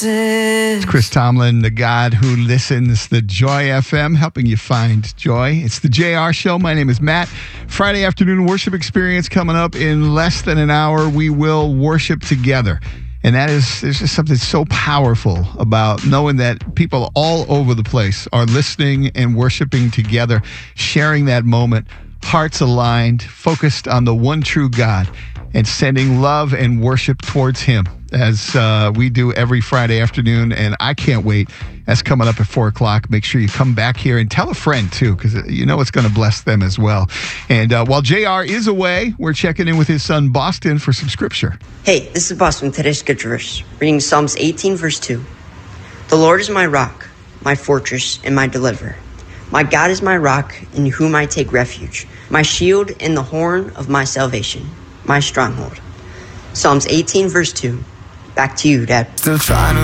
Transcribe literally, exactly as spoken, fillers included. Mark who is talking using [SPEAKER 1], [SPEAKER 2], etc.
[SPEAKER 1] It's Chris Tomlin, the God who listens, the Joy F M, helping you find joy. It's the J R Show. My name is Matt. Friday afternoon worship experience coming up in less than an hour. We will worship together. And that is, there's just something so powerful about knowing that people all over the place are listening and worshiping together, sharing that moment, hearts aligned, focused on the one true God, and sending love and worship towards Him, as uh, we do every Friday afternoon. And I can't wait. That's coming up at four o'clock. Make sure you come back here and tell a friend, too, because you know it's going to bless them as well. And uh, while J R is away, we're checking in with his son, Boston, for some scripture.
[SPEAKER 2] Hey, this is Boston. Today's scripture verse, reading Psalms eighteen, verse two. The Lord is my rock, my fortress, and my deliverer. My God is my rock, in whom I take refuge, my shield and the horn of my salvation, my stronghold. Psalms eighteen, verse two. Back to you, Dad.
[SPEAKER 3] Still trying to